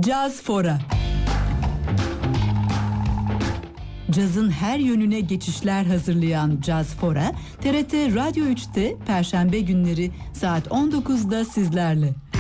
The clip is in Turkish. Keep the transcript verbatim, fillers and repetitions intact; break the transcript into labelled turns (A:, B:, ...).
A: Caz Fora. Cazın her yönüne geçişler hazırlayan Caz Fora, T R T Radyo üçte Perşembe günleri saat on dokuzda sizlerle.